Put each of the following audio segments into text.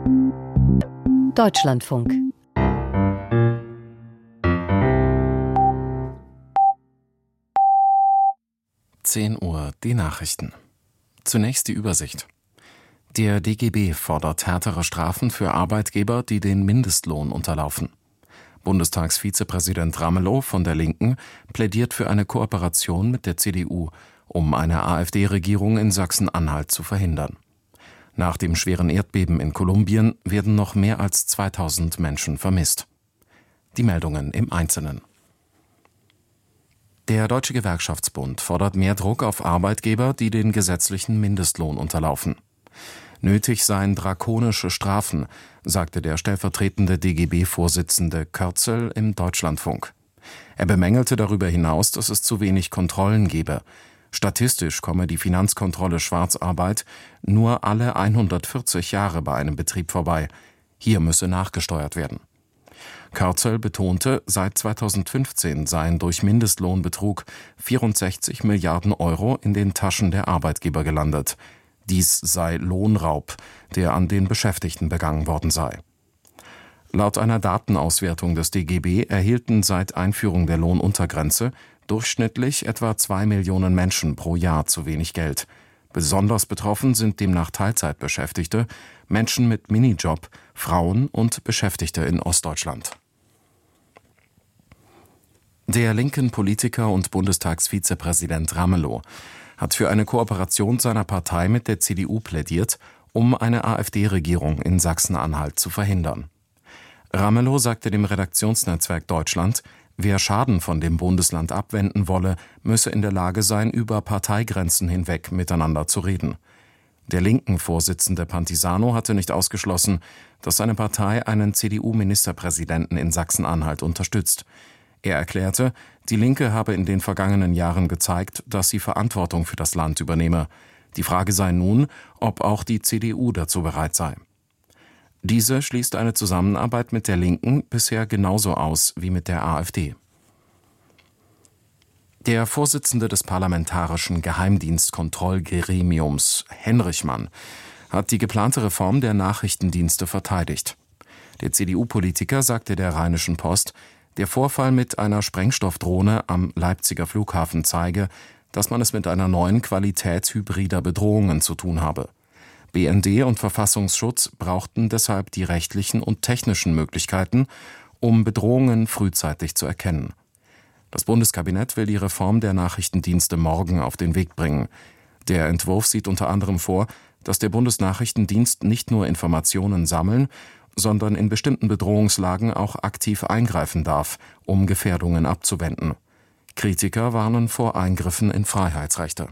Deutschlandfunk. Uhr, die Nachrichten. Zunächst die Übersicht. Der DGB fordert härtere Strafen für Arbeitgeber, die den Mindestlohn unterlaufen. Bundestagsvizepräsident Ramelow von der Linken plädiert für eine Kooperation mit der CDU, um eine AfD-Regierung in Sachsen-Anhalt zu verhindern. Nach dem schweren Erdbeben in Kolumbien werden noch mehr als 2000 Menschen vermisst. Die Meldungen im Einzelnen. Der Deutsche Gewerkschaftsbund fordert mehr Druck auf Arbeitgeber, die den gesetzlichen Mindestlohn unterlaufen. Nötig seien drakonische Strafen, sagte der stellvertretende DGB-Vorsitzende Körzel im Deutschlandfunk. Er bemängelte darüber hinaus, dass es zu wenig Kontrollen gebe. Statistisch komme die Finanzkontrolle Schwarzarbeit nur alle 140 Jahre bei einem Betrieb vorbei. Hier müsse nachgesteuert werden. Körzel betonte, seit 2015 seien durch Mindestlohnbetrug 64 Milliarden Euro in den Taschen der Arbeitgeber gelandet. Dies sei Lohnraub, der an den Beschäftigten begangen worden sei. Laut einer Datenauswertung des DGB erhielten seit Einführung der Lohnuntergrenze durchschnittlich etwa 2 Millionen Menschen pro Jahr zu wenig Geld. Besonders betroffen sind demnach Teilzeitbeschäftigte, Menschen mit Minijob, Frauen und Beschäftigte in Ostdeutschland. Der linken Politiker und Bundestagsvizepräsident Ramelow hat für eine Kooperation seiner Partei mit der CDU plädiert, um eine AfD-Regierung in Sachsen-Anhalt zu verhindern. Ramelow sagte dem Redaktionsnetzwerk Deutschland, wer Schaden von dem Bundesland abwenden wolle, müsse in der Lage sein, über Parteigrenzen hinweg miteinander zu reden. Der linken Vorsitzende Pantisano hatte nicht ausgeschlossen, dass seine Partei einen CDU-Ministerpräsidenten in Sachsen-Anhalt unterstützt. Er erklärte, die Linke habe in den vergangenen Jahren gezeigt, dass sie Verantwortung für das Land übernehme. Die Frage sei nun, ob auch die CDU dazu bereit sei. Diese schließt eine Zusammenarbeit mit der Linken bisher genauso aus wie mit der AfD. Der Vorsitzende des Parlamentarischen Geheimdienstkontrollgremiums, Henrichmann, hat die geplante Reform der Nachrichtendienste verteidigt. Der CDU-Politiker sagte der Rheinischen Post, der Vorfall mit einer Sprengstoffdrohne am Leipziger Flughafen zeige, dass man es mit einer neuen Qualität hybrider Bedrohungen zu tun habe. BND und Verfassungsschutz brauchten deshalb die rechtlichen und technischen Möglichkeiten, um Bedrohungen frühzeitig zu erkennen. Das Bundeskabinett will die Reform der Nachrichtendienste morgen auf den Weg bringen. Der Entwurf sieht unter anderem vor, dass der Bundesnachrichtendienst nicht nur Informationen sammeln, sondern in bestimmten Bedrohungslagen auch aktiv eingreifen darf, um Gefährdungen abzuwenden. Kritiker warnen vor Eingriffen in Freiheitsrechte.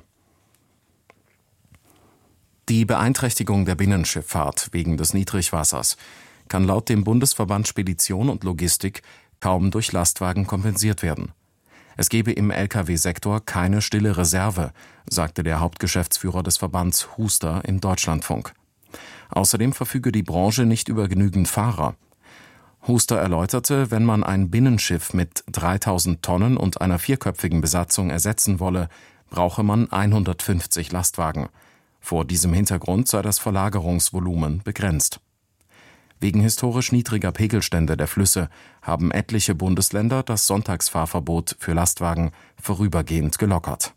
Die Beeinträchtigung der Binnenschifffahrt wegen des Niedrigwassers kann laut dem Bundesverband Spedition und Logistik kaum durch Lastwagen kompensiert werden. Es gebe im Lkw-Sektor keine stille Reserve, sagte der Hauptgeschäftsführer des Verbands Huster im Deutschlandfunk. Außerdem verfüge die Branche nicht über genügend Fahrer. Huster erläuterte, wenn man ein Binnenschiff mit 3000 Tonnen und einer vierköpfigen Besatzung ersetzen wolle, brauche man 150 Lastwagen. Vor diesem Hintergrund sei das Verlagerungsvolumen begrenzt. Wegen historisch niedriger Pegelstände der Flüsse haben etliche Bundesländer das Sonntagsfahrverbot für Lastwagen vorübergehend gelockert.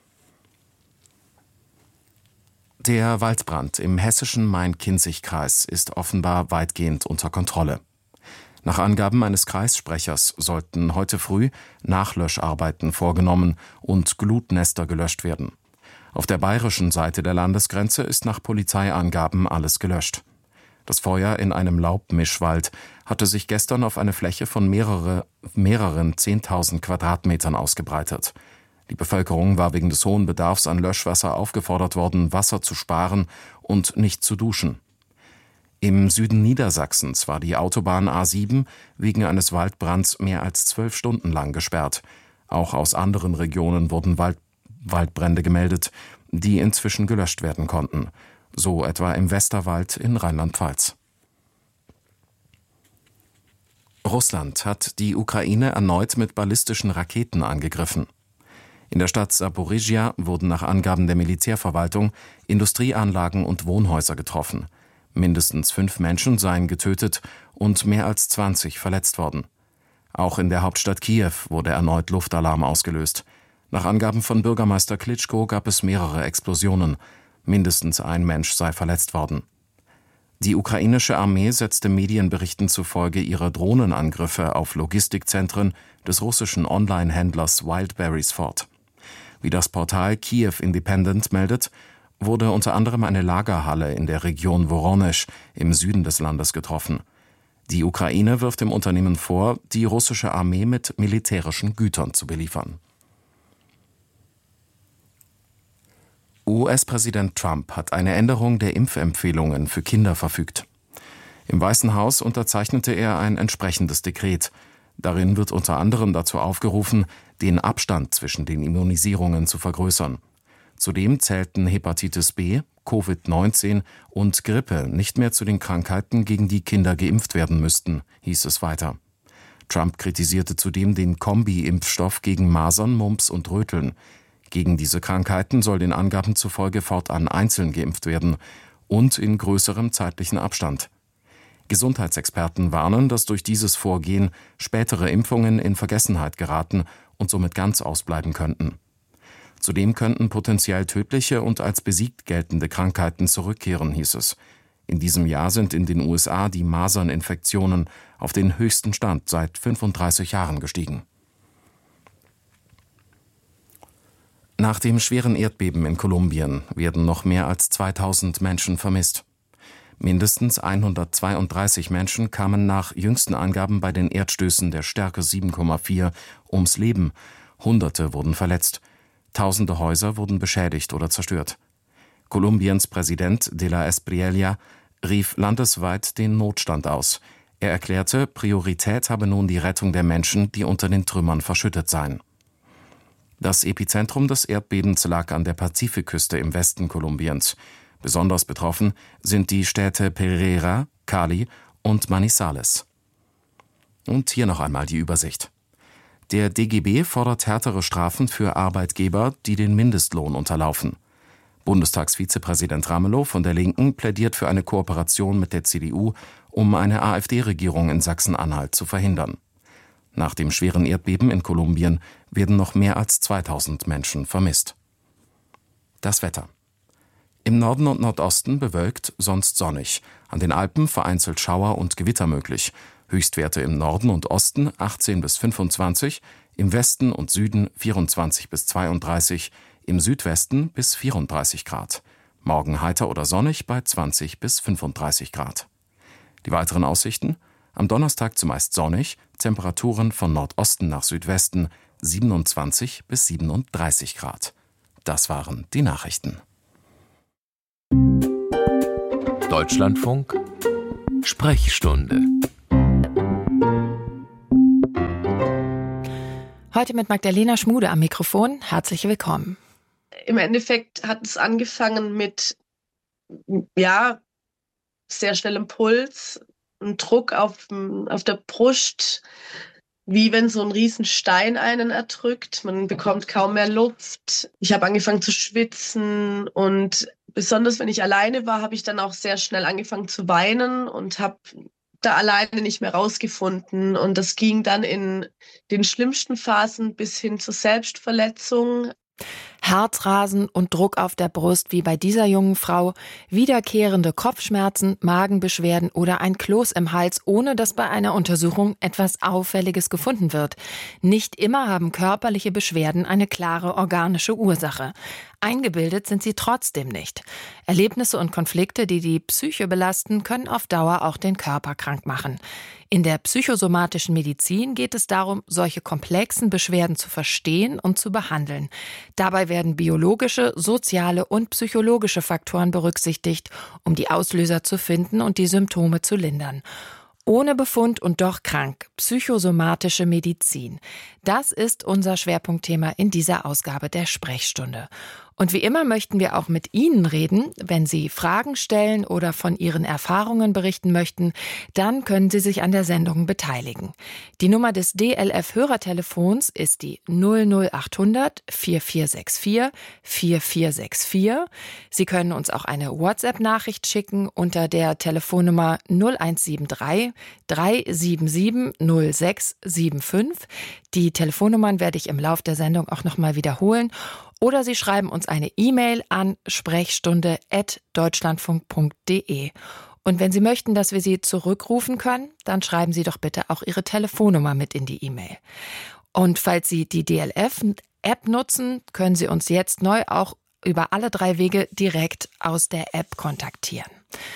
Der Waldbrand im hessischen Main-Kinzig-Kreis ist offenbar weitgehend unter Kontrolle. Nach Angaben eines Kreissprechers sollten heute früh Nachlöscharbeiten vorgenommen und Glutnester gelöscht werden. Auf der bayerischen Seite der Landesgrenze ist nach Polizeiangaben alles gelöscht. Das Feuer in einem Laubmischwald hatte sich gestern auf eine Fläche von mehreren 10.000 Quadratmetern ausgebreitet. Die Bevölkerung war wegen des hohen Bedarfs an Löschwasser aufgefordert worden, Wasser zu sparen und nicht zu duschen. Im Süden Niedersachsens war die Autobahn A7 wegen eines Waldbrands mehr als 12 Stunden lang gesperrt. Auch aus anderen Regionen wurden Waldbrände gemeldet, die inzwischen gelöscht werden konnten. So etwa im Westerwald in Rheinland-Pfalz. Russland hat die Ukraine erneut mit ballistischen Raketen angegriffen. In der Stadt Saporizhia wurden nach Angaben der Militärverwaltung Industrieanlagen und Wohnhäuser getroffen. Mindestens 5 Menschen seien getötet und mehr als 20 verletzt worden. Auch in der Hauptstadt Kiew wurde erneut Luftalarm ausgelöst. Nach Angaben von Bürgermeister Klitschko gab es mehrere Explosionen. Mindestens ein Mensch sei verletzt worden. Die ukrainische Armee setzte Medienberichten zufolge ihre Drohnenangriffe auf Logistikzentren des russischen Online-Händlers Wildberries fort. Wie das Portal Kiew Independent meldet, wurde unter anderem eine Lagerhalle in der Region Woronesch im Süden des Landes getroffen. Die Ukraine wirft dem Unternehmen vor, die russische Armee mit militärischen Gütern zu beliefern. US-Präsident Trump hat eine Änderung der Impfempfehlungen für Kinder verfügt. Im Weißen Haus unterzeichnete er ein entsprechendes Dekret. Darin wird unter anderem dazu aufgerufen, den Abstand zwischen den Immunisierungen zu vergrößern. Zudem zählten Hepatitis B, Covid-19 und Grippe nicht mehr zu den Krankheiten, gegen die Kinder geimpft werden müssten, hieß es weiter. Trump kritisierte zudem den Kombi-Impfstoff gegen Masern, Mumps und Röteln. Gegen diese Krankheiten soll den Angaben zufolge fortan einzeln geimpft werden und in größerem zeitlichen Abstand. Gesundheitsexperten warnen, dass durch dieses Vorgehen spätere Impfungen in Vergessenheit geraten und somit ganz ausbleiben könnten. Zudem könnten potenziell tödliche und als besiegt geltende Krankheiten zurückkehren, hieß es. In diesem Jahr sind in den USA die Maserninfektionen auf den höchsten Stand seit 35 Jahren gestiegen. Nach dem schweren Erdbeben in Kolumbien werden noch mehr als 2000 Menschen vermisst. Mindestens 132 Menschen kamen nach jüngsten Angaben bei den Erdstößen der Stärke 7,4 ums Leben. Hunderte wurden verletzt. Tausende Häuser wurden beschädigt oder zerstört. Kolumbiens Präsident de la Espriella rief landesweit den Notstand aus. Er erklärte, Priorität habe nun die Rettung der Menschen, die unter den Trümmern verschüttet seien. Das Epizentrum des Erdbebens lag an der Pazifikküste im Westen Kolumbiens. Besonders betroffen sind die Städte Pereira, Cali und Manizales. Und hier noch einmal die Übersicht. Der DGB fordert härtere Strafen für Arbeitgeber, die den Mindestlohn unterlaufen. Bundestagsvizepräsident Ramelow von der Linken plädiert für eine Kooperation mit der CDU, um eine AfD-Regierung in Sachsen-Anhalt zu verhindern. Nach dem schweren Erdbeben in Kolumbien werden noch mehr als 2000 Menschen vermisst. Das Wetter. Im Norden und Nordosten bewölkt, sonst sonnig. An den Alpen vereinzelt Schauer und Gewitter möglich. Höchstwerte im Norden und Osten 18 bis 25, im Westen und Süden 24 bis 32, im Südwesten bis 34 Grad. Morgen heiter oder sonnig bei 20 bis 35 Grad. Die weiteren Aussichten: am Donnerstag zumeist sonnig, Temperaturen von Nordosten nach Südwesten 27 bis 37 Grad. Das waren die Nachrichten. Deutschlandfunk Sprechstunde. Heute mit Magdalena Schmude am Mikrofon. Herzlich willkommen. Im Endeffekt hat es angefangen mit sehr schnellem Puls, ein Druck auf der Brust, wie wenn so ein Riesenstein einen erdrückt. Man bekommt kaum mehr Luft. Ich habe angefangen zu schwitzen und besonders wenn ich alleine war, habe ich dann auch sehr schnell angefangen zu weinen und habe da alleine nicht mehr rausgefunden. Und das ging dann in den schlimmsten Phasen bis hin zur Selbstverletzung. Herzrasen und Druck auf der Brust wie bei dieser jungen Frau, wiederkehrende Kopfschmerzen, Magenbeschwerden oder ein Kloß im Hals, ohne dass bei einer Untersuchung etwas Auffälliges gefunden wird. Nicht immer haben körperliche Beschwerden eine klare organische Ursache. Eingebildet sind sie trotzdem nicht. Erlebnisse und Konflikte, die die Psyche belasten, können auf Dauer auch den Körper krank machen. In der psychosomatischen Medizin geht es darum, solche komplexen Beschwerden zu verstehen und zu behandeln. Dabei werden biologische, soziale und psychologische Faktoren berücksichtigt, um die Auslöser zu finden und die Symptome zu lindern. Ohne Befund und doch krank. Psychosomatische Medizin. Das ist unser Schwerpunktthema in dieser Ausgabe der Sprechstunde. Und wie immer möchten wir auch mit Ihnen reden. Wenn Sie Fragen stellen oder von Ihren Erfahrungen berichten möchten, dann können Sie sich an der Sendung beteiligen. Die Nummer des DLF-Hörertelefons ist die 00800 4464 4464. Sie können uns auch eine WhatsApp-Nachricht schicken unter der Telefonnummer 0173 377 0675. Die Telefonnummern werde ich im Lauf der Sendung auch nochmal wiederholen. Oder Sie schreiben uns eine E-Mail an sprechstunde@deutschlandfunk.de. Und wenn Sie möchten, dass wir Sie zurückrufen können, dann schreiben Sie doch bitte auch Ihre Telefonnummer mit in die E-Mail. Und falls Sie die DLF-App nutzen, können Sie uns jetzt neu auch über alle 3 Wege direkt aus der App kontaktieren.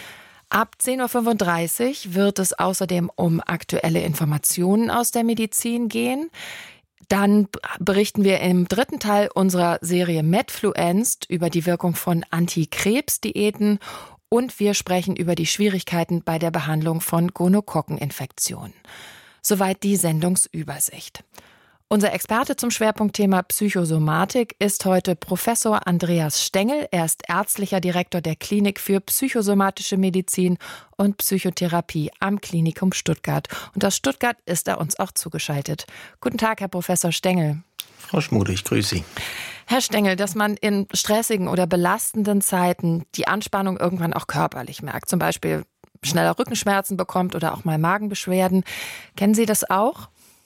Ab 10.35 Uhr wird es außerdem um aktuelle Informationen aus der Medizin gehen. Dann berichten wir im 3. Teil unserer Serie Medfluenced über die Wirkung von Antikrebsdiäten und wir sprechen über die Schwierigkeiten bei der Behandlung von Gonokokkeninfektionen. Soweit die Sendungsübersicht. Unser Experte zum Schwerpunktthema Psychosomatik ist heute Professor Andreas Stengel. Er ist ärztlicher Direktor der Klinik für psychosomatische Medizin und Psychotherapie am Klinikum Stuttgart. Und aus Stuttgart ist er uns auch zugeschaltet. Guten Tag, Herr Professor Stengel. Frau Schmude, ich grüße Sie. Herr Stengel, dass man in stressigen oder belastenden Zeiten die Anspannung irgendwann auch körperlich merkt, zum Beispiel schneller Rückenschmerzen bekommt oder auch mal Magenbeschwerden. Kennen Sie das auch?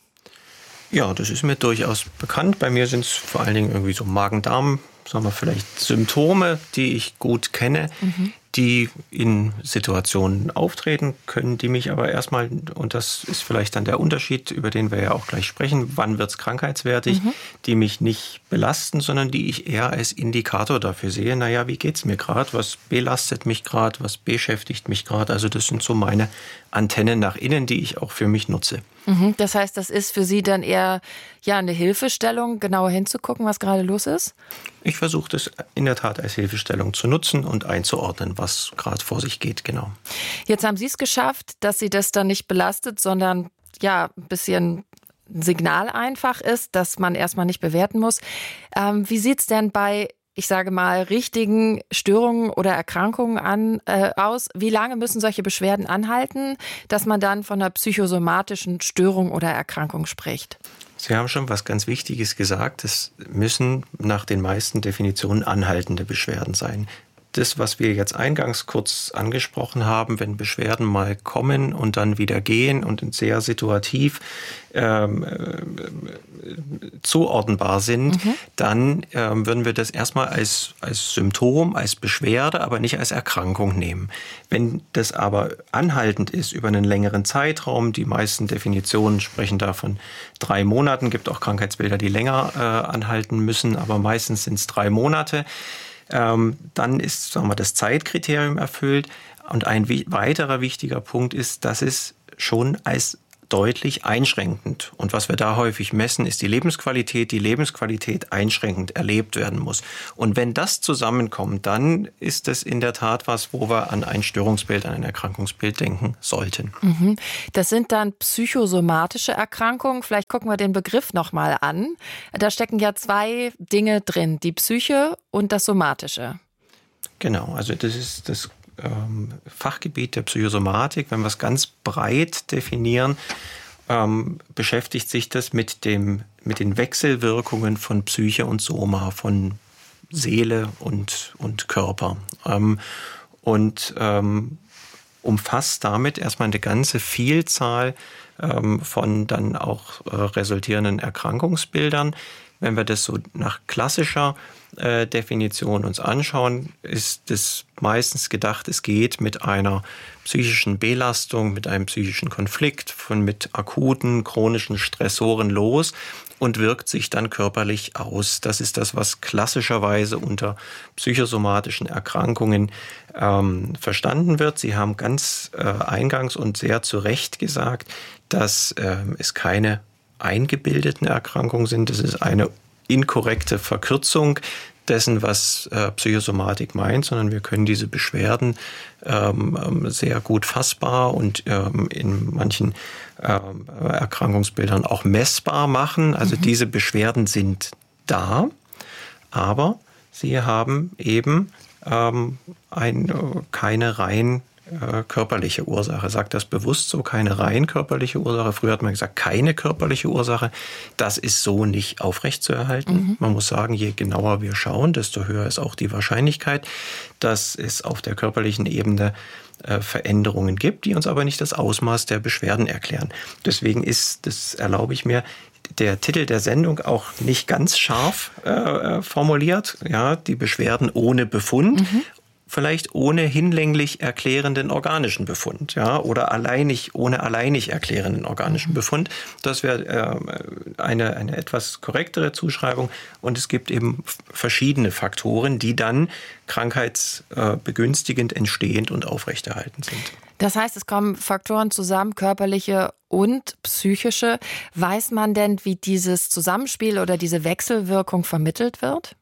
Ja, das ist mir durchaus bekannt. Bei mir sind es vor allen Dingen irgendwie so Magen-Darm, sagen wir vielleicht Symptome, die ich gut kenne, die in Situationen auftreten können, die mich aber erstmal, und das ist vielleicht dann der Unterschied, über den wir ja auch gleich sprechen, wann wird es krankheitswertig, die mich nicht belasten, sondern die ich eher als Indikator dafür sehe, naja, wie geht's mir gerade, was belastet mich gerade, was beschäftigt mich gerade, also das sind so meine Antennen nach innen, die ich auch für mich nutze. Das heißt, das ist für Sie dann eher eine Hilfestellung, genauer hinzugucken, was gerade los ist? Ich versuche das in der Tat als Hilfestellung zu nutzen und einzuordnen, was gerade vor sich geht, genau. Jetzt haben Sie es geschafft, dass Sie das dann nicht belastet, sondern ein bisschen Signal einfach ist, dass man erstmal nicht bewerten muss. Wie sieht es denn bei, ich sage mal, richtigen Störungen oder Erkrankungen aus? Wie lange müssen solche Beschwerden anhalten, dass man dann von einer psychosomatischen Störung oder Erkrankung spricht? Sie haben schon was ganz Wichtiges gesagt. Es müssen nach den meisten Definitionen anhaltende Beschwerden sein. Das, was wir jetzt eingangs kurz angesprochen haben, wenn Beschwerden mal kommen und dann wieder gehen und sehr situativ zuordnenbar sind, dann würden wir das erstmal als Symptom, als Beschwerde, aber nicht als Erkrankung nehmen. Wenn das aber anhaltend ist über einen längeren Zeitraum, die meisten Definitionen sprechen da von 3 Monaten, gibt auch Krankheitsbilder, die länger anhalten müssen, aber meistens sind es 3 Monate, dann ist, sagen wir, das Zeitkriterium erfüllt. Und ein weiterer wichtiger Punkt ist, dass es schon als deutlich einschränkend. Und was wir da häufig messen, ist die Lebensqualität einschränkend erlebt werden muss. Und wenn das zusammenkommt, dann ist es in der Tat was, wo wir an ein Störungsbild, an ein Erkrankungsbild denken sollten. Das sind dann psychosomatische Erkrankungen. Vielleicht gucken wir den Begriff nochmal an. Da stecken ja 2 Dinge drin, die Psyche und das Somatische. Genau, also das ist das Fachgebiet der Psychosomatik. Wenn wir es ganz breit definieren, beschäftigt sich das mit den Wechselwirkungen von Psyche und Soma, von Seele und Körper. Umfasst damit erstmal eine ganze Vielzahl von dann auch resultierenden Erkrankungsbildern. Wenn wir das so nach klassischer Definition uns anschauen, ist es meistens gedacht, es geht mit einer psychischen Belastung, mit einem psychischen Konflikt, mit akuten, chronischen Stressoren los und wirkt sich dann körperlich aus. Das ist das, was klassischerweise unter psychosomatischen Erkrankungen verstanden wird. Sie haben ganz eingangs und sehr zu Recht gesagt, dass es keine eingebildeten Erkrankungen sind. Das ist eine inkorrekte Verkürzung dessen, was Psychosomatik meint, sondern wir können diese Beschwerden sehr gut fassbar und in manchen Erkrankungsbildern auch messbar machen. Also diese Beschwerden sind da, aber Sie haben eben keine rein körperliche Ursache. Sagt das bewusst so, keine rein körperliche Ursache. Früher hat man gesagt, keine körperliche Ursache. Das ist so nicht aufrechtzuerhalten. Man muss sagen, je genauer wir schauen, desto höher ist auch die Wahrscheinlichkeit, dass es auf der körperlichen Ebene Veränderungen gibt, die uns aber nicht das Ausmaß der Beschwerden erklären. Deswegen ist, das erlaube ich mir, der Titel der Sendung auch nicht ganz scharf formuliert. Ja, die Beschwerden ohne Befund. Vielleicht ohne hinlänglich erklärenden organischen Befund, ja, oder ohne alleinig erklärenden organischen Befund. Das wäre eine etwas korrektere Zuschreibung. Und es gibt eben verschiedene Faktoren, die dann krankheitsbegünstigend, entstehend und aufrechterhalten sind. Das heißt, es kommen Faktoren zusammen, körperliche und psychische. Weiß man denn, wie dieses Zusammenspiel oder diese Wechselwirkung vermittelt wird?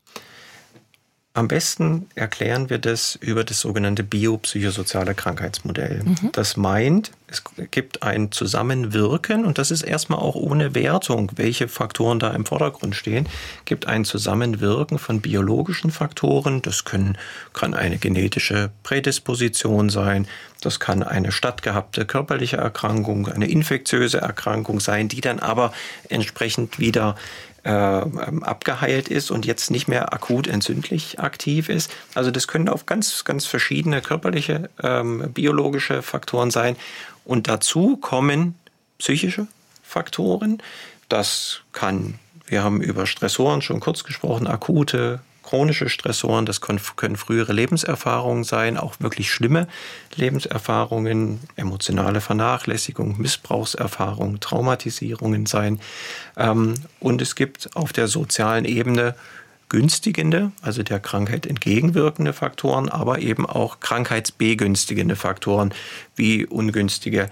Am besten erklären wir das über das sogenannte biopsychosoziale Krankheitsmodell. Das meint, es gibt ein Zusammenwirken, und das ist erstmal auch ohne Wertung, welche Faktoren da im Vordergrund stehen, gibt ein Zusammenwirken von biologischen Faktoren. Das kann eine genetische Prädisposition sein, das kann eine stattgehabte körperliche Erkrankung, eine infektiöse Erkrankung sein, die dann aber entsprechend wieder abgeheilt ist und jetzt nicht mehr akut entzündlich aktiv ist. Also das können auch ganz, ganz verschiedene körperliche, biologische Faktoren sein. Und dazu kommen psychische Faktoren. Wir haben über Stressoren schon kurz gesprochen, akute, chronische Stressoren, das können frühere Lebenserfahrungen sein, auch wirklich schlimme Lebenserfahrungen, emotionale Vernachlässigung, Missbrauchserfahrungen, Traumatisierungen sein. Und es gibt auf der sozialen Ebene günstigende, also der Krankheit entgegenwirkende Faktoren, aber eben auch krankheitsbegünstigende Faktoren wie ungünstige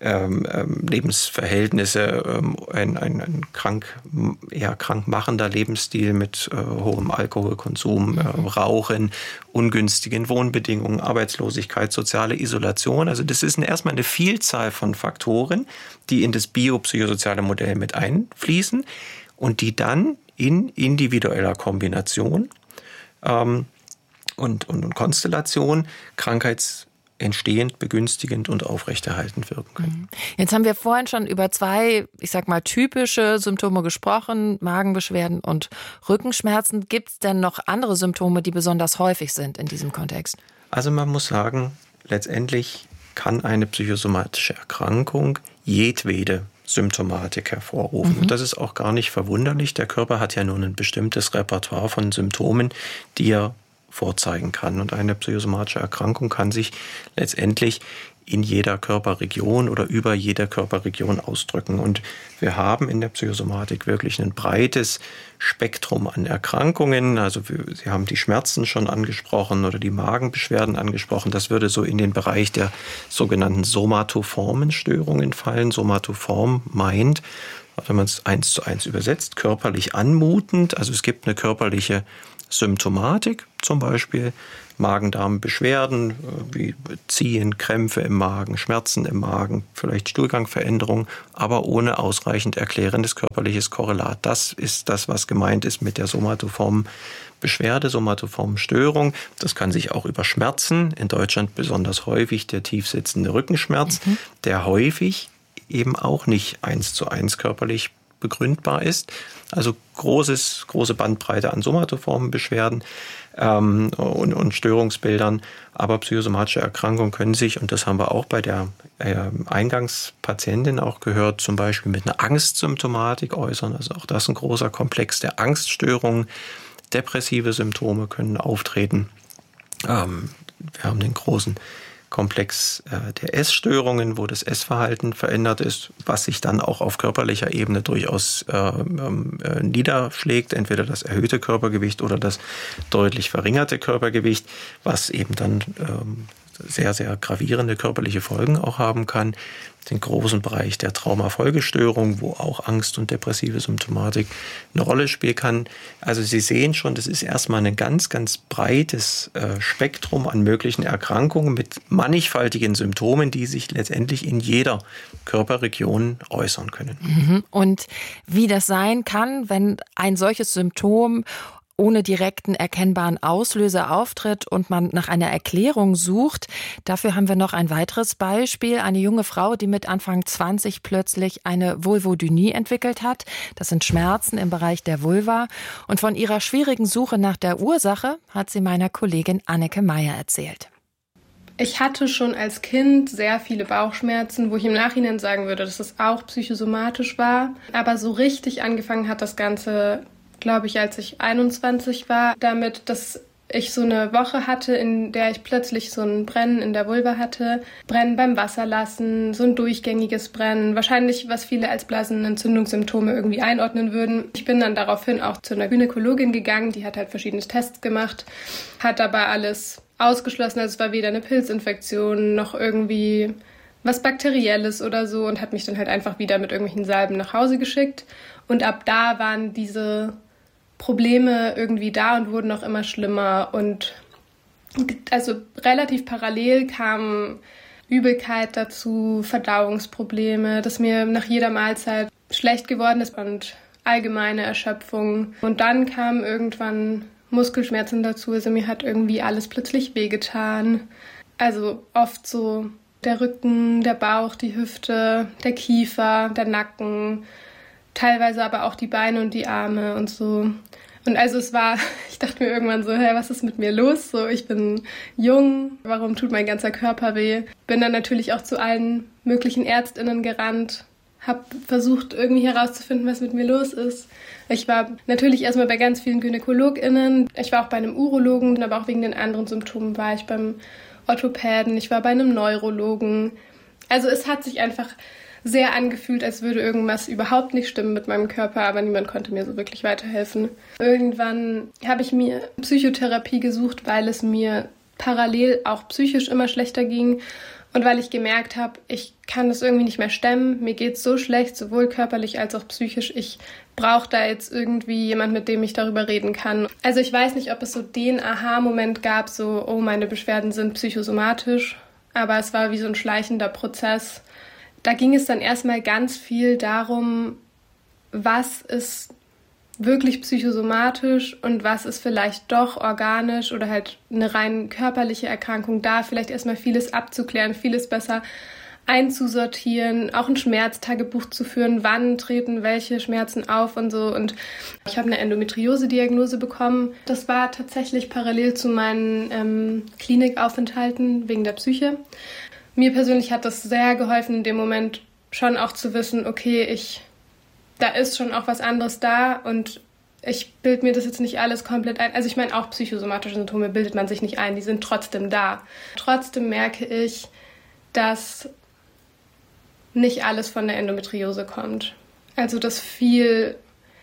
Lebensverhältnisse, ein krankmachender Lebensstil mit hohem Alkoholkonsum, Rauchen, ungünstigen Wohnbedingungen, Arbeitslosigkeit, soziale Isolation. Also das ist erstmal eine Vielzahl von Faktoren, die in das biopsychosoziale Modell mit einfließen und die dann in individueller Kombination und Konstellation krankheitsentstehend, begünstigend und aufrechterhaltend wirken können. Jetzt haben wir vorhin schon über zwei, ich sag mal, typische Symptome gesprochen, Magenbeschwerden und Rückenschmerzen. Gibt es denn noch andere Symptome, die besonders häufig sind in diesem Kontext? Also man muss sagen, letztendlich kann eine psychosomatische Erkrankung jedwede Symptomatik hervorrufen. Und das ist auch gar nicht verwunderlich. Der Körper hat ja nur ein bestimmtes Repertoire von Symptomen, die er vorzeigen kann. Und eine psychosomatische Erkrankung kann sich letztendlich in jeder Körperregion oder über jede Körperregion ausdrücken. Und wir haben in der Psychosomatik wirklich ein breites Spektrum an Erkrankungen. Also Sie haben die Schmerzen schon angesprochen oder die Magenbeschwerden angesprochen. Das würde so in den Bereich der sogenannten somatoformen Störungen fallen. Somatoform meint, wenn man es 1:1 übersetzt, körperlich anmutend. Also es gibt eine körperliche Symptomatik, zum Beispiel Magen-Darm-Beschwerden wie Ziehen, Krämpfe im Magen, Schmerzen im Magen, vielleicht Stuhlgangveränderungen, aber ohne ausreichend erklärendes körperliches Korrelat. Das ist das, was gemeint ist mit der somatoformen Beschwerde, somatoformen Störung. Das kann sich auch über Schmerzen, in Deutschland besonders häufig der tiefsitzende Rückenschmerz, der häufig eben auch nicht 1:1 körperlich begründbar ist. Also große Bandbreite an somatoformen Beschwerden und Störungsbildern. Aber psychosomatische Erkrankungen können sich, und das haben wir auch bei der Eingangspatientin auch gehört, zum Beispiel mit einer Angstsymptomatik äußern. Also auch das ein großer Komplex der Angststörungen. Depressive Symptome können auftreten. Wir haben den großen Komplex der Essstörungen, wo das Essverhalten verändert ist, was sich dann auch auf körperlicher Ebene durchaus niederschlägt, entweder das erhöhte Körpergewicht oder das deutlich verringerte Körpergewicht, was eben dann sehr, sehr gravierende körperliche Folgen auch haben kann. Den großen Bereich der Traumafolgestörung, wo auch Angst und depressive Symptomatik eine Rolle spielen kann. Also Sie sehen schon, das ist erstmal ein ganz, ganz breites Spektrum an möglichen Erkrankungen mit mannigfaltigen Symptomen, die sich letztendlich in jeder Körperregion äußern können. Und wie das sein kann, wenn ein solches Symptom ohne direkten erkennbaren Auslöser auftritt und man nach einer Erklärung sucht. Dafür haben wir noch ein weiteres Beispiel. Eine junge Frau, die mit Anfang 20 plötzlich eine Vulvodynie entwickelt hat. Das sind Schmerzen im Bereich der Vulva. Und von ihrer schwierigen Suche nach der Ursache hat sie meiner Kollegin Anneke Meyer erzählt. Ich hatte schon als Kind sehr viele Bauchschmerzen, wo ich im Nachhinein sagen würde, dass es auch psychosomatisch war. Aber so richtig angefangen hat das Ganze, glaube ich, als ich 21 war, damit, dass ich so eine Woche hatte, in der ich plötzlich so ein Brennen in der Vulva hatte. Brennen beim Wasserlassen, so ein durchgängiges Brennen. Wahrscheinlich, was viele als Blasenentzündungssymptome irgendwie einordnen würden. Ich bin dann daraufhin auch zu einer Gynäkologin gegangen, die hat halt verschiedene Tests gemacht, hat aber alles ausgeschlossen. Also es war weder eine Pilzinfektion noch irgendwie was Bakterielles oder so und hat mich dann halt einfach wieder mit irgendwelchen Salben nach Hause geschickt. Und ab da waren diese Probleme irgendwie da und wurden auch immer schlimmer. Und also relativ parallel kam Übelkeit dazu, Verdauungsprobleme, dass mir nach jeder Mahlzeit schlecht geworden ist und allgemeine Erschöpfung. Und dann kamen irgendwann Muskelschmerzen dazu, also mir hat irgendwie alles plötzlich wehgetan. Also oft so der Rücken, der Bauch, die Hüfte, der Kiefer, der Nacken, teilweise aber auch die Beine und die Arme und so. Und also ich dachte mir irgendwann so, hey, was ist mit mir los? So, ich bin jung, warum tut mein ganzer Körper weh? Bin dann natürlich auch zu allen möglichen ÄrztInnen gerannt, habe versucht, irgendwie herauszufinden, was mit mir los ist. Ich war natürlich erstmal bei ganz vielen GynäkologInnen. Ich war auch bei einem Urologen, aber auch wegen den anderen Symptomen war ich beim Orthopäden. Ich war bei einem Neurologen. Also es hat sich einfach sehr angefühlt, als würde irgendwas überhaupt nicht stimmen mit meinem Körper, aber niemand konnte mir so wirklich weiterhelfen. Irgendwann habe ich mir Psychotherapie gesucht, weil es mir parallel auch psychisch immer schlechter ging. Und weil ich gemerkt habe, ich kann das irgendwie nicht mehr stemmen, mir geht's so schlecht, sowohl körperlich als auch psychisch. Ich brauche da jetzt irgendwie jemand, mit dem ich darüber reden kann. Also ich weiß nicht, ob es so den Aha-Moment gab, so, oh, meine Beschwerden sind psychosomatisch. Aber es war wie so ein schleichender Prozess. Da ging es dann erstmal ganz viel darum, was ist wirklich psychosomatisch und was ist vielleicht doch organisch oder halt eine rein körperliche Erkrankung, da vielleicht erstmal vieles abzuklären, vieles besser einzusortieren, auch ein Schmerztagebuch zu führen, wann treten welche Schmerzen auf und so. Und ich habe eine Endometriose-Diagnose bekommen. Das war tatsächlich parallel zu meinen Klinikaufenthalten wegen der Psyche. Mir persönlich hat das sehr geholfen, in dem Moment schon auch zu wissen, okay, da ist schon auch was anderes da und ich bilde mir das jetzt nicht alles komplett ein. Also ich meine, auch psychosomatische Symptome bildet man sich nicht ein, die sind trotzdem da. Trotzdem merke ich, dass nicht alles von der Endometriose kommt. Also dass viel,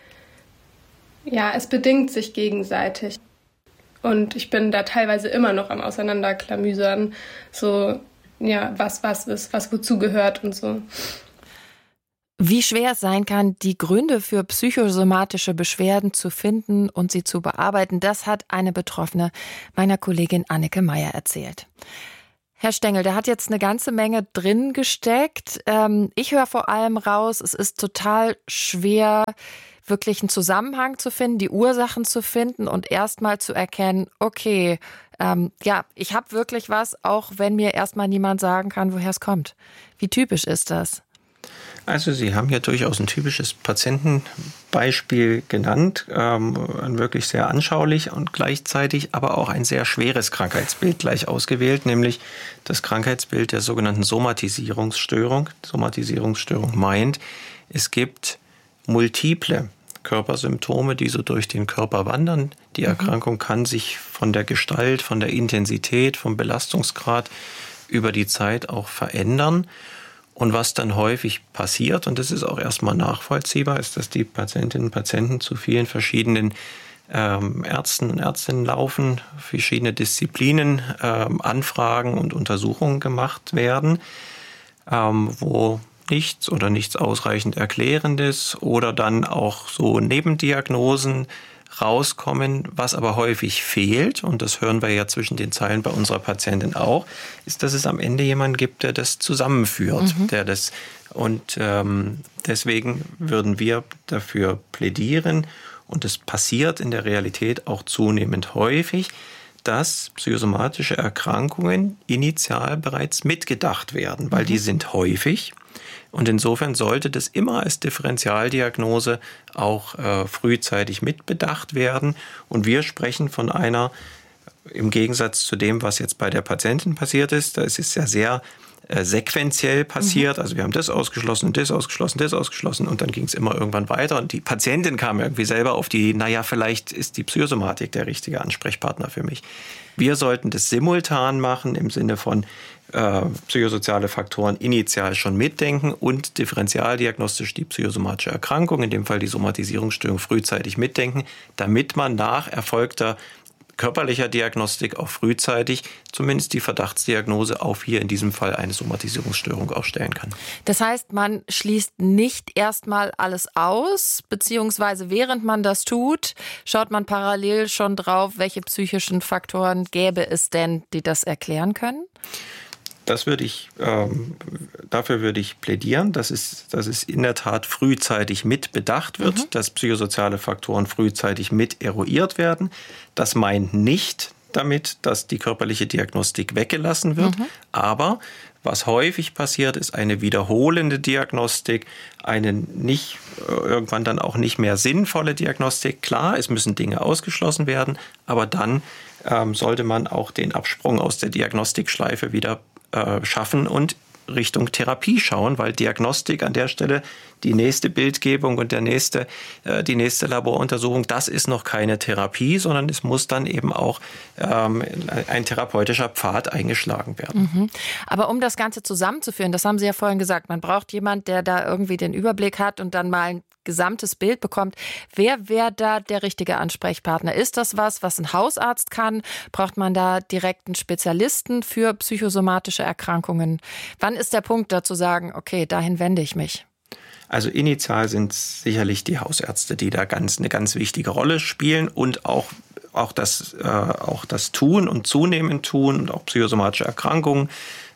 es bedingt sich gegenseitig. Und ich bin da teilweise immer noch am Auseinanderklamüsern, so, was ist, was wozu gehört und so. Wie schwer es sein kann, die Gründe für psychosomatische Beschwerden zu finden und sie zu bearbeiten, das hat eine Betroffene meiner Kollegin Anneke Meyer erzählt. Herr Stengel, da hat jetzt eine ganze Menge drin gesteckt. Ich höre vor allem raus, es ist total schwer, wirklich einen Zusammenhang zu finden, die Ursachen zu finden und erstmal zu erkennen, okay, ich habe wirklich was, auch wenn mir erstmal niemand sagen kann, woher es kommt. Wie typisch ist das? Also Sie haben ja durchaus ein typisches Patientenbeispiel genannt, ein wirklich sehr anschaulich und gleichzeitig aber auch ein sehr schweres Krankheitsbild gleich ausgewählt, nämlich das Krankheitsbild der sogenannten Somatisierungsstörung. Somatisierungsstörung meint, es gibt multiple Körpersymptome, die so durch den Körper wandern. Die Erkrankung kann sich von der Gestalt, von der Intensität, vom Belastungsgrad über die Zeit auch verändern. Und was dann häufig passiert, und das ist auch erstmal nachvollziehbar, ist, dass die Patientinnen und Patienten zu vielen verschiedenen Ärzten und Ärztinnen laufen, verschiedene Disziplinen, Anfragen und Untersuchungen gemacht werden, wo nichts oder nichts ausreichend Erklärendes oder dann auch so Nebendiagnosen rauskommen. Was aber häufig fehlt, und das hören wir ja zwischen den Zeilen bei unserer Patientin auch, ist, dass es am Ende jemanden gibt, der das zusammenführt, deswegen würden wir dafür plädieren und es passiert in der Realität auch zunehmend häufig, dass psychosomatische Erkrankungen initial bereits mitgedacht werden, weil die sind häufig. Und insofern sollte das immer als Differentialdiagnose auch frühzeitig mitbedacht werden. Und wir sprechen von einer, im Gegensatz zu dem, was jetzt bei der Patientin passiert ist, da ist es ja sehr sequenziell passiert. Also wir haben das ausgeschlossen, das ausgeschlossen, das ausgeschlossen und dann ging es immer irgendwann weiter. Und die Patientin kam irgendwie selber auf die, vielleicht ist die Psychosomatik der richtige Ansprechpartner für mich. Wir sollten das simultan machen im Sinne von psychosoziale Faktoren initial schon mitdenken und differentialdiagnostisch die psychosomatische Erkrankung, in dem Fall die Somatisierungsstörung, frühzeitig mitdenken, damit man nach erfolgter körperlicher Diagnostik auch frühzeitig zumindest die Verdachtsdiagnose auf hier in diesem Fall eine Somatisierungsstörung auch stellen kann. Das heißt, man schließt nicht erstmal alles aus, beziehungsweise während man das tut, schaut man parallel schon drauf, welche psychischen Faktoren gäbe es denn, die das erklären können? Dafür würde ich plädieren, dass es in der Tat frühzeitig mit bedacht wird, dass psychosoziale Faktoren frühzeitig mit eruiert werden. Das meint nicht damit, dass die körperliche Diagnostik weggelassen wird, aber was häufig passiert, ist eine wiederholende Diagnostik, eine irgendwann dann auch nicht mehr sinnvolle Diagnostik. Klar, es müssen Dinge ausgeschlossen werden, aber dann sollte man auch den Absprung aus der Diagnostikschleife wieder schaffen und Richtung Therapie schauen, weil Diagnostik an der Stelle, die nächste Bildgebung und die nächste Laboruntersuchung, das ist noch keine Therapie, sondern es muss dann eben auch ein therapeutischer Pfad eingeschlagen werden. Aber um das Ganze zusammenzuführen, das haben Sie ja vorhin gesagt, man braucht jemanden, der da irgendwie den Überblick hat und dann mal ein gesamtes Bild bekommt. Wer wäre da der richtige Ansprechpartner? Ist das was ein Hausarzt kann? Braucht man da direkt einen Spezialisten für psychosomatische Erkrankungen? Wann ist der Punkt, da zu sagen, okay, dahin wende ich mich? Also initial sind es sicherlich die Hausärzte, die da eine ganz wichtige Rolle spielen und auch das Tun und zunehmend tun und auch psychosomatische Erkrankungen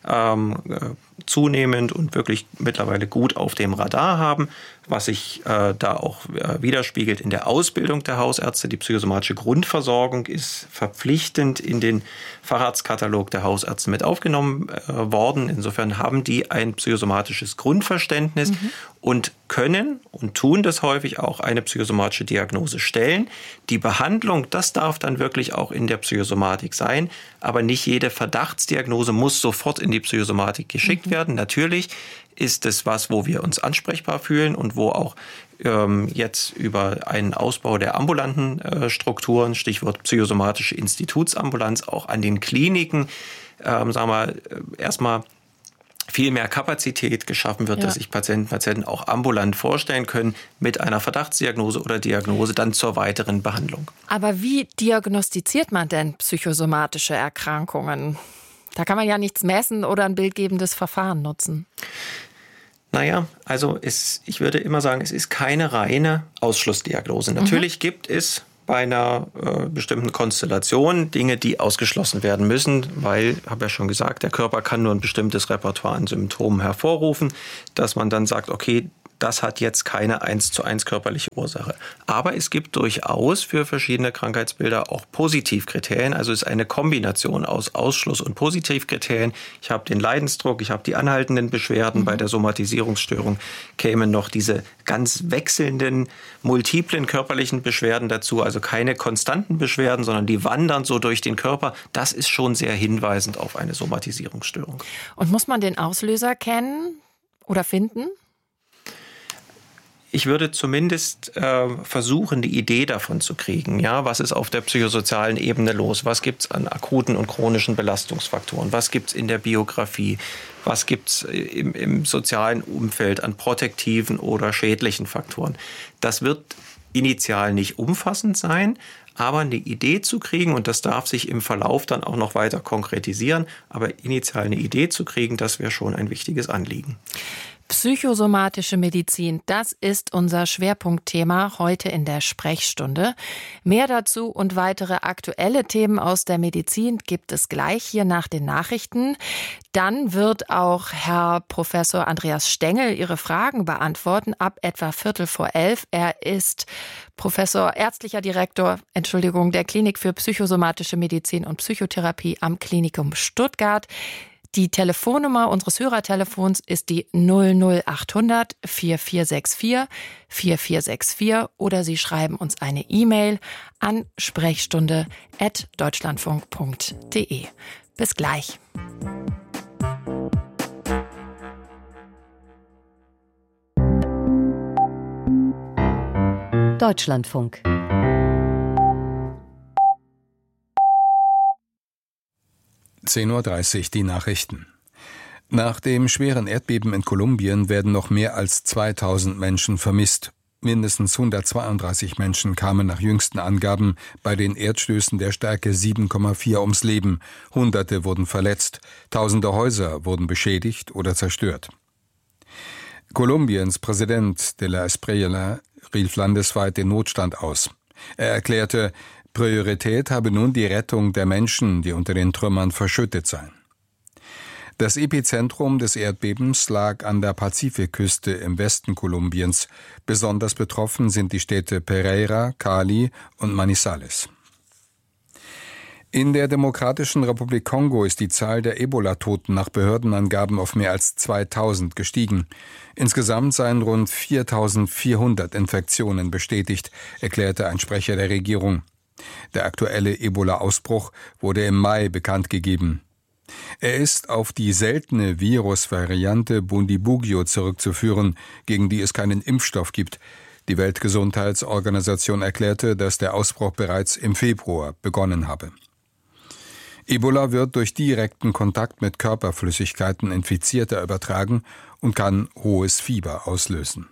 zunehmend und wirklich mittlerweile gut auf dem Radar haben, was sich da auch widerspiegelt in der Ausbildung der Hausärzte. Die psychosomatische Grundversorgung ist verpflichtend in den Facharztkatalog der Hausärzte mit aufgenommen worden. Insofern haben die ein psychosomatisches Grundverständnis und können und tun das häufig auch eine psychosomatische Diagnose stellen. Die Behandlung, das darf dann wirklich auch in der Psychosomatik sein, aber nicht jede Verdachtsdiagnose muss sofort in die Psychosomatik geschickt werden. Natürlich ist es was, wo wir uns ansprechbar fühlen und wo auch jetzt über einen Ausbau der ambulanten Strukturen, Stichwort psychosomatische Institutsambulanz, auch an den Kliniken, erstmal viel mehr Kapazität geschaffen wird, dass sich Patienten auch ambulant vorstellen können mit einer Verdachtsdiagnose oder Diagnose dann zur weiteren Behandlung. Aber wie diagnostiziert man denn psychosomatische Erkrankungen? Da kann man ja nichts messen oder ein bildgebendes Verfahren nutzen. Naja, also ich würde immer sagen, es ist keine reine Ausschlussdiagnose. Natürlich gibt es bei einer bestimmten Konstellation Dinge, die ausgeschlossen werden müssen, weil, habe ja schon gesagt, der Körper kann nur ein bestimmtes Repertoire an Symptomen hervorrufen, dass man dann sagt, okay, das hat jetzt keine 1:1 körperliche Ursache. Aber es gibt durchaus für verschiedene Krankheitsbilder auch Positivkriterien. Also es ist eine Kombination aus Ausschluss- und Positivkriterien. Ich habe den Leidensdruck, ich habe die anhaltenden Beschwerden. Bei der Somatisierungsstörung kämen noch diese ganz wechselnden, multiplen körperlichen Beschwerden dazu. Also keine konstanten Beschwerden, sondern die wandern so durch den Körper. Das ist schon sehr hinweisend auf eine Somatisierungsstörung. Und muss man den Auslöser kennen oder finden? Ich würde zumindest versuchen, die Idee davon zu kriegen. Ja, was ist auf der psychosozialen Ebene los? Was gibt es an akuten und chronischen Belastungsfaktoren? Was gibt es in der Biografie? Was gibt es im sozialen Umfeld an protektiven oder schädlichen Faktoren? Das wird initial nicht umfassend sein, aber eine Idee zu kriegen, und das darf sich im Verlauf dann auch noch weiter konkretisieren, aber initial eine Idee zu kriegen, das wäre schon ein wichtiges Anliegen. Psychosomatische Medizin, das ist unser Schwerpunktthema heute in der Sprechstunde. Mehr dazu und weitere aktuelle Themen aus der Medizin gibt es gleich hier nach den Nachrichten. Dann wird auch Herr Professor Andreas Stengel Ihre Fragen beantworten ab etwa 11:15. Er ist ärztlicher Direktor der Klinik für psychosomatische Medizin und Psychotherapie am Klinikum Stuttgart. Die Telefonnummer unseres Hörertelefons ist die 00800 4464 4464 oder Sie schreiben uns eine E-Mail an sprechstunde@deutschlandfunk.de. Bis gleich. Deutschlandfunk. (10:30 Uhr) die Nachrichten. Nach dem schweren Erdbeben in Kolumbien werden noch mehr als 2000 Menschen vermisst. Mindestens 132 Menschen kamen nach jüngsten Angaben bei den Erdstößen der Stärke 7,4 ums Leben. Hunderte wurden verletzt. Tausende Häuser wurden beschädigt oder zerstört. Kolumbiens Präsident de la Espriella rief landesweit den Notstand aus. Er erklärte, Priorität habe nun die Rettung der Menschen, die unter den Trümmern verschüttet seien. Das Epizentrum des Erdbebens lag an der Pazifikküste im Westen Kolumbiens. Besonders betroffen sind die Städte Pereira, Cali und Manizales. In der Demokratischen Republik Kongo ist die Zahl der Ebola-Toten nach Behördenangaben auf mehr als 2000 gestiegen. Insgesamt seien rund 4400 Infektionen bestätigt, erklärte ein Sprecher der Regierung. Der aktuelle Ebola-Ausbruch wurde im Mai bekannt gegeben. Er ist auf die seltene Virusvariante Bundibugyo zurückzuführen, gegen die es keinen Impfstoff gibt. Die Weltgesundheitsorganisation erklärte, dass der Ausbruch bereits im Februar begonnen habe. Ebola wird durch direkten Kontakt mit Körperflüssigkeiten Infizierter übertragen und kann hohes Fieber auslösen.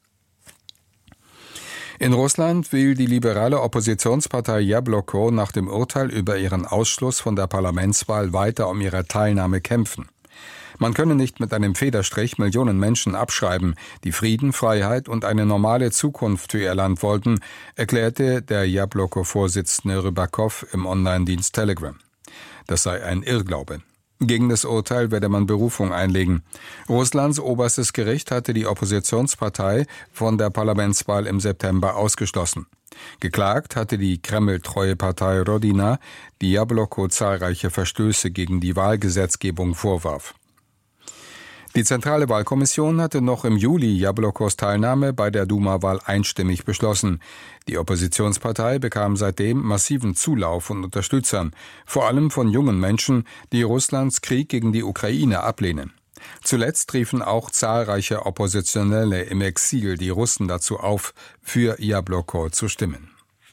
In Russland will die liberale Oppositionspartei Jabloko nach dem Urteil über ihren Ausschluss von der Parlamentswahl weiter um ihre Teilnahme kämpfen. Man könne nicht mit einem Federstrich Millionen Menschen abschreiben, die Frieden, Freiheit und eine normale Zukunft für ihr Land wollten, erklärte der Jabloko-Vorsitzende Rybakov im Online-Dienst Telegram. Das sei ein Irrglaube. Gegen das Urteil werde man Berufung einlegen. Russlands oberstes Gericht hatte die Oppositionspartei von der Parlamentswahl im September ausgeschlossen. Geklagt hatte die Kreml-treue Partei Rodina, die Jabloko zahlreiche Verstöße gegen die Wahlgesetzgebung vorwarf. Die Zentrale Wahlkommission hatte noch im Juli Jablokos Teilnahme bei der Duma-Wahl einstimmig beschlossen. Die Oppositionspartei bekam seitdem massiven Zulauf von Unterstützern, vor allem von jungen Menschen, die Russlands Krieg gegen die Ukraine ablehnen. Zuletzt riefen auch zahlreiche Oppositionelle im Exil die Russen dazu auf, für Jabloko zu stimmen.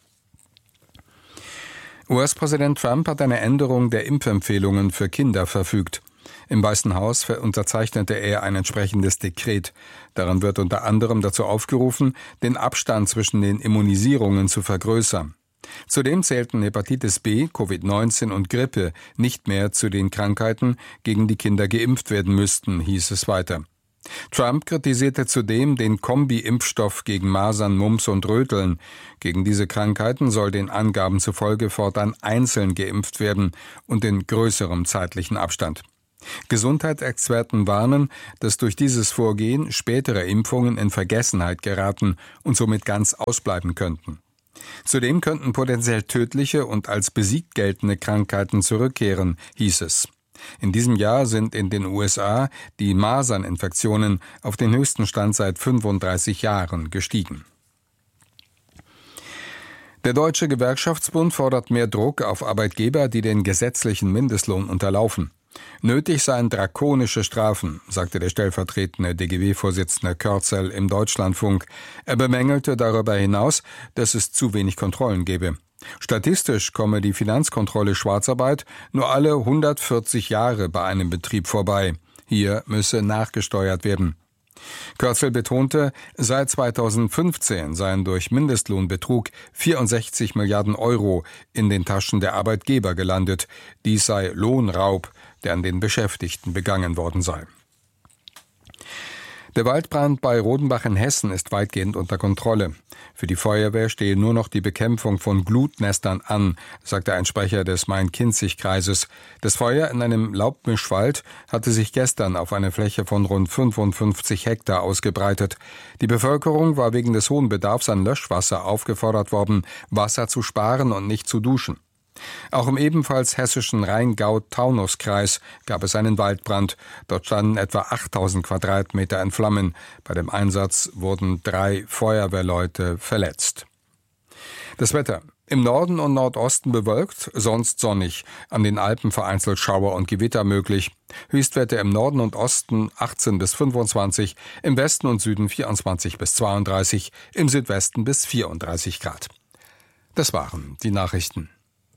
US-Präsident Trump hat eine Änderung der Impfempfehlungen für Kinder verfügt. Im Weißen Haus unterzeichnete er ein entsprechendes Dekret. Darin wird unter anderem dazu aufgerufen, den Abstand zwischen den Immunisierungen zu vergrößern. Zudem zählten Hepatitis B, Covid-19 und Grippe nicht mehr zu den Krankheiten, gegen die Kinder geimpft werden müssten, hieß es weiter. Trump kritisierte zudem den Kombi-Impfstoff gegen Masern, Mumps und Röteln. Gegen diese Krankheiten soll den Angaben zufolge fortan einzeln geimpft werden und in größerem zeitlichen Abstand. Gesundheitsexperten warnen, dass durch dieses Vorgehen spätere Impfungen in Vergessenheit geraten und somit ganz ausbleiben könnten. Zudem könnten potenziell tödliche und als besiegt geltende Krankheiten zurückkehren, hieß es. In diesem Jahr sind in den USA die Maserninfektionen auf den höchsten Stand seit 35 Jahren gestiegen. Der Deutsche Gewerkschaftsbund fordert mehr Druck auf Arbeitgeber, die den gesetzlichen Mindestlohn unterlaufen. Nötig seien drakonische Strafen, sagte der stellvertretende DGB-Vorsitzende Körzel im Deutschlandfunk. Er bemängelte darüber hinaus, dass es zu wenig Kontrollen gebe. Statistisch komme die Finanzkontrolle Schwarzarbeit nur alle 140 Jahre bei einem Betrieb vorbei. Hier müsse nachgesteuert werden. Körzel betonte, seit 2015 seien durch Mindestlohnbetrug 64 Milliarden Euro in den Taschen der Arbeitgeber gelandet. Dies sei Lohnraub, der an den Beschäftigten begangen worden sei. Der Waldbrand bei Rodenbach in Hessen ist weitgehend unter Kontrolle. Für die Feuerwehr stehe nur noch die Bekämpfung von Glutnestern an, sagte ein Sprecher des Main-Kinzig-Kreises. Das Feuer in einem Laubmischwald hatte sich gestern auf eine Fläche von rund 55 Hektar ausgebreitet. Die Bevölkerung war wegen des hohen Bedarfs an Löschwasser aufgefordert worden, Wasser zu sparen und nicht zu duschen. Auch im ebenfalls hessischen Rheingau-Taunus-Kreis gab es einen Waldbrand. Dort standen etwa 8000 Quadratmeter in Flammen. Bei dem Einsatz wurden 3 Feuerwehrleute verletzt. Das Wetter. Im Norden und Nordosten bewölkt, sonst sonnig. An den Alpen vereinzelt Schauer und Gewitter möglich. Höchstwerte im Norden und Osten 18 bis 25, im Westen und Süden 24 bis 32, im Südwesten bis 34 Grad. Das waren die Nachrichten.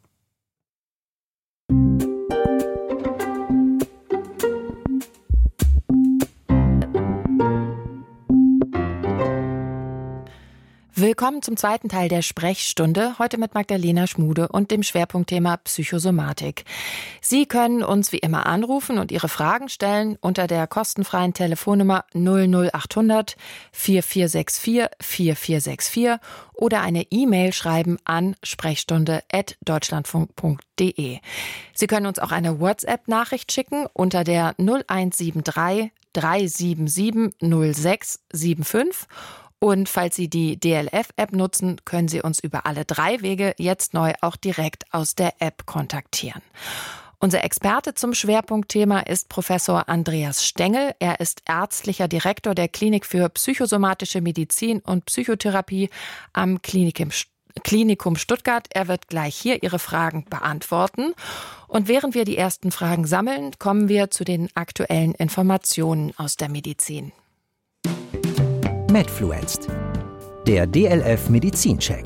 Willkommen zum zweiten Teil der Sprechstunde, heute mit Magdalena Schmude und dem Schwerpunktthema Psychosomatik. Sie können uns wie immer anrufen und Ihre Fragen stellen unter der kostenfreien Telefonnummer 00800 4464 4464 oder eine E-Mail schreiben an sprechstunde@deutschlandfunk.de. Sie können uns auch eine WhatsApp-Nachricht schicken unter der 0173 377 0675. Und falls Sie die DLF-App nutzen, können Sie uns über alle 3 Wege jetzt neu auch direkt aus der App kontaktieren. Unser Experte zum Schwerpunktthema ist Professor Andreas Stengel. Er ist ärztlicher Direktor der Klinik für psychosomatische Medizin und Psychotherapie am Klinikum Stuttgart. Er wird gleich hier Ihre Fragen beantworten. Und während wir die ersten Fragen sammeln, kommen wir zu den aktuellen Informationen aus der Medizin. Medfluenced, der DLF Medizincheck.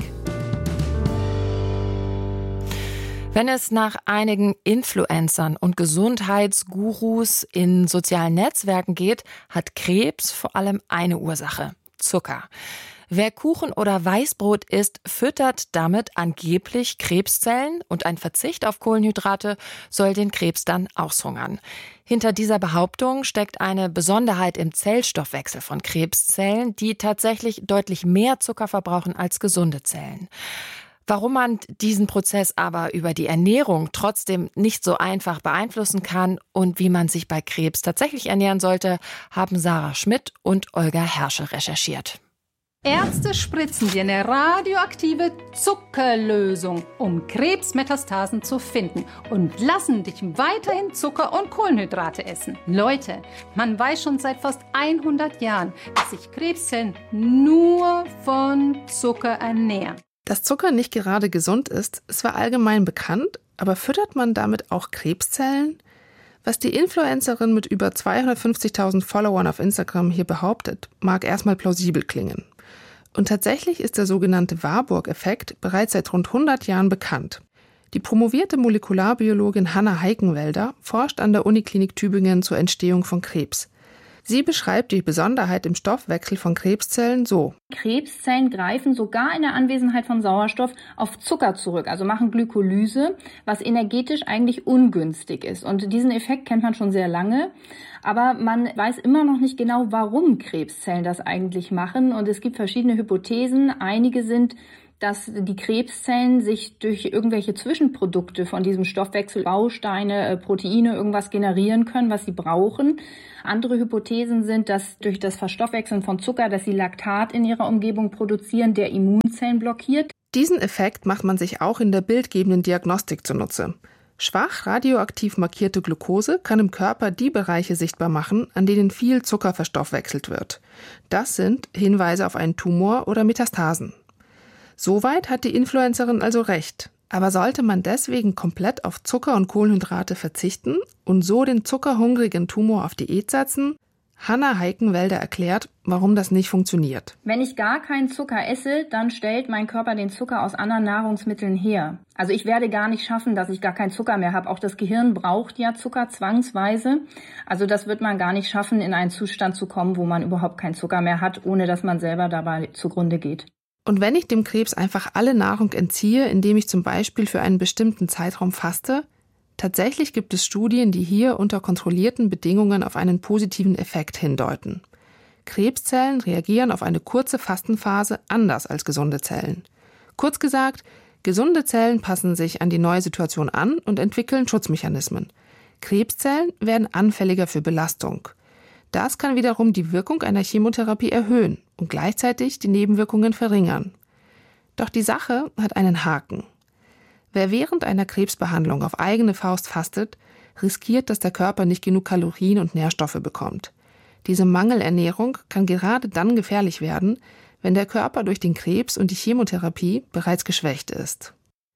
Wenn es nach einigen Influencern und Gesundheitsgurus in sozialen Netzwerken geht, hat Krebs vor allem eine Ursache: Zucker. Wer Kuchen oder Weißbrot isst, füttert damit angeblich Krebszellen und ein Verzicht auf Kohlenhydrate soll den Krebs dann aushungern. Hinter dieser Behauptung steckt eine Besonderheit im Zellstoffwechsel von Krebszellen, die tatsächlich deutlich mehr Zucker verbrauchen als gesunde Zellen. Warum man diesen Prozess aber über die Ernährung trotzdem nicht so einfach beeinflussen kann und wie man sich bei Krebs tatsächlich ernähren sollte, haben Sarah Schmidt und Olga Herschel recherchiert. Ärzte spritzen dir eine radioaktive Zuckerlösung, um Krebsmetastasen zu finden und lassen dich weiterhin Zucker und Kohlenhydrate essen. Leute, man weiß schon seit fast 100 Jahren, dass sich Krebszellen nur von Zucker ernähren. Dass Zucker nicht gerade gesund ist, ist zwar allgemein bekannt, aber füttert man damit auch Krebszellen? Was die Influencerin mit über 250.000 Followern auf Instagram hier behauptet, mag erstmal plausibel klingen. Und tatsächlich ist der sogenannte Warburg-Effekt bereits seit rund 100 Jahren bekannt. Die promovierte Molekularbiologin Hanna Heikenwälder forscht an der Uniklinik Tübingen zur Entstehung von Krebs. Sie beschreibt die Besonderheit im Stoffwechsel von Krebszellen so: Krebszellen greifen sogar in der Anwesenheit von Sauerstoff auf Zucker zurück, also machen Glykolyse, was energetisch eigentlich ungünstig ist. Und diesen Effekt kennt man schon sehr lange, aber man weiß immer noch nicht genau, warum Krebszellen das eigentlich machen. Und es gibt verschiedene Hypothesen. Einige sind, dass die Krebszellen sich durch irgendwelche Zwischenprodukte von diesem Stoffwechsel, Bausteine, Proteine, irgendwas generieren können, was sie brauchen. Andere Hypothesen sind, dass durch das Verstoffwechseln von Zucker, dass sie Laktat in ihrer Umgebung produzieren, der Immunzellen blockiert. Diesen Effekt macht man sich auch in der bildgebenden Diagnostik zunutze. Schwach radioaktiv markierte Glucose kann im Körper die Bereiche sichtbar machen, an denen viel Zucker verstoffwechselt wird. Das sind Hinweise auf einen Tumor oder Metastasen. Soweit hat die Influencerin also recht. Aber sollte man deswegen komplett auf Zucker und Kohlenhydrate verzichten und so den zuckerhungrigen Tumor auf Diät setzen? Hanna Heikenwälder erklärt, warum das nicht funktioniert. Wenn ich gar keinen Zucker esse, dann stellt mein Körper den Zucker aus anderen Nahrungsmitteln her. Also ich werde gar nicht schaffen, dass ich gar keinen Zucker mehr habe. Auch das Gehirn braucht ja Zucker zwangsweise. Also das wird man gar nicht schaffen, in einen Zustand zu kommen, wo man überhaupt keinen Zucker mehr hat, ohne dass man selber dabei zugrunde geht. Und wenn ich dem Krebs einfach alle Nahrung entziehe, indem ich zum Beispiel für einen bestimmten Zeitraum faste? Tatsächlich gibt es Studien, die hier unter kontrollierten Bedingungen auf einen positiven Effekt hindeuten. Krebszellen reagieren auf eine kurze Fastenphase anders als gesunde Zellen. Kurz gesagt, gesunde Zellen passen sich an die neue Situation an und entwickeln Schutzmechanismen. Krebszellen werden anfälliger für Belastung. Das kann wiederum die Wirkung einer Chemotherapie erhöhen und gleichzeitig die Nebenwirkungen verringern. Doch die Sache hat einen Haken. Wer während einer Krebsbehandlung auf eigene Faust fastet, riskiert, dass der Körper nicht genug Kalorien und Nährstoffe bekommt. Diese Mangelernährung kann gerade dann gefährlich werden, wenn der Körper durch den Krebs und die Chemotherapie bereits geschwächt ist.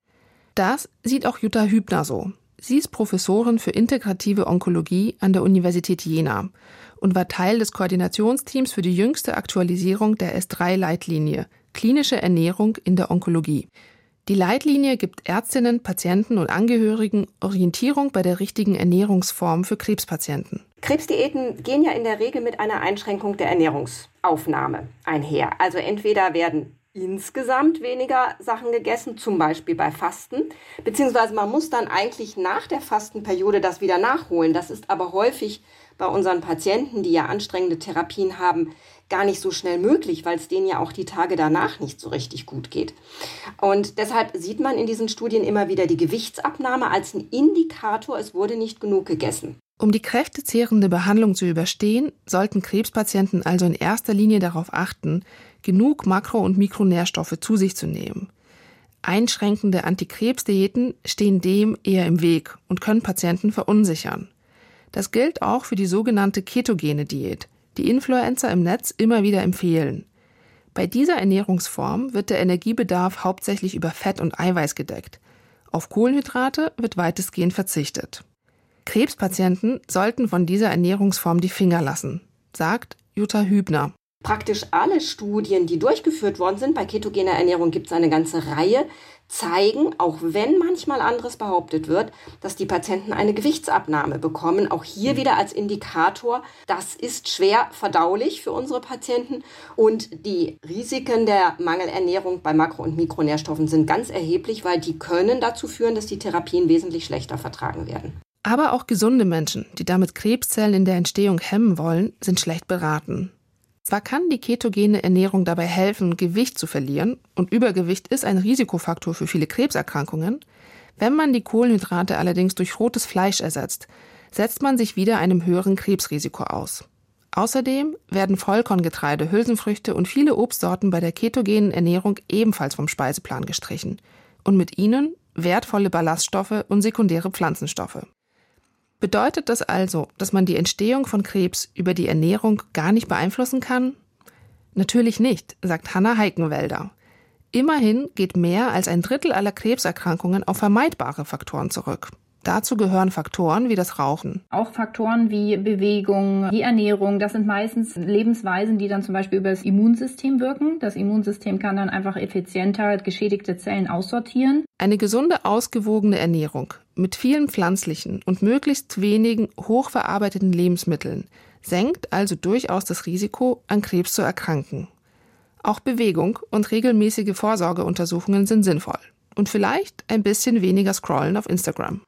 Das sieht auch Jutta Hübner so. Sie ist Professorin für integrative Onkologie an der Universität Jena und war Teil des Koordinationsteams für die jüngste Aktualisierung der S3-Leitlinie Klinische Ernährung in der Onkologie. Die Leitlinie gibt Ärztinnen, Patienten und Angehörigen Orientierung bei der richtigen Ernährungsform für Krebspatienten. Krebsdiäten gehen ja in der Regel mit einer Einschränkung der Ernährungsaufnahme einher. Also entweder werden insgesamt weniger Sachen gegessen, zum Beispiel bei Fasten, beziehungsweise man muss dann eigentlich nach der Fastenperiode das wieder nachholen. Das ist aber häufig bei unseren Patienten, die ja anstrengende Therapien haben, gar nicht so schnell möglich, weil es denen ja auch die Tage danach nicht so richtig gut geht. Und deshalb sieht man in diesen Studien immer wieder die Gewichtsabnahme als ein Indikator, es wurde nicht genug gegessen. Um die kräftezehrende Behandlung zu überstehen, sollten Krebspatienten also in erster Linie darauf achten, genug Makro- und Mikronährstoffe zu sich zu nehmen. Einschränkende Antikrebsdiäten stehen dem eher im Weg und können Patienten verunsichern. Das gilt auch für die sogenannte ketogene Diät, die Influencer im Netz immer wieder empfehlen. Bei dieser Ernährungsform wird der Energiebedarf hauptsächlich über Fett und Eiweiß gedeckt. Auf Kohlenhydrate wird weitestgehend verzichtet. Krebspatienten sollten von dieser Ernährungsform die Finger lassen, sagt Jutta Hübner. Praktisch alle Studien, die durchgeführt worden sind, bei ketogener Ernährung gibt es eine ganze Reihe, zeigen, auch wenn manchmal anderes behauptet wird, dass die Patienten eine Gewichtsabnahme bekommen. Auch hier wieder als Indikator, das ist schwer verdaulich für unsere Patienten und die Risiken der Mangelernährung bei Makro- und Mikronährstoffen sind ganz erheblich, weil die können dazu führen, dass die Therapien wesentlich schlechter vertragen werden. Aber auch gesunde Menschen, die damit Krebszellen in der Entstehung hemmen wollen, sind schlecht beraten. Zwar kann die ketogene Ernährung dabei helfen, Gewicht zu verlieren, und Übergewicht ist ein Risikofaktor für viele Krebserkrankungen, wenn man die Kohlenhydrate allerdings durch rotes Fleisch ersetzt, setzt man sich wieder einem höheren Krebsrisiko aus. Außerdem werden Vollkorngetreide, Hülsenfrüchte und viele Obstsorten bei der ketogenen Ernährung ebenfalls vom Speiseplan gestrichen und mit ihnen wertvolle Ballaststoffe und sekundäre Pflanzenstoffe. Bedeutet das also, dass man die Entstehung von Krebs über die Ernährung gar nicht beeinflussen kann? Natürlich nicht, sagt Hanna Heikenwälder. Immerhin geht mehr als ein Drittel aller Krebserkrankungen auf vermeidbare Faktoren zurück. Dazu gehören Faktoren wie das Rauchen. Auch Faktoren wie Bewegung, die Ernährung, das sind meistens Lebensweisen, die dann zum Beispiel über das Immunsystem wirken. Das Immunsystem kann dann einfach effizienter geschädigte Zellen aussortieren. Eine gesunde, ausgewogene Ernährung mit vielen pflanzlichen und möglichst wenigen hochverarbeiteten Lebensmitteln senkt also durchaus das Risiko, an Krebs zu erkranken. Auch Bewegung und regelmäßige Vorsorgeuntersuchungen sind sinnvoll. Und vielleicht ein bisschen weniger scrollen auf Instagram.